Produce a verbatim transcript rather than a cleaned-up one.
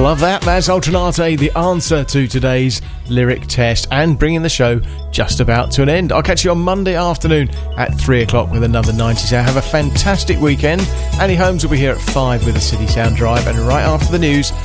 Love that. That's Ultranate, the answer to today's lyric test, and bringing the show just about to an end. I'll catch you on Monday afternoon at three o'clock with another nineties hour. Have a fantastic weekend. Annie Holmes will be here at five with the City Sound Drive, and right after the news,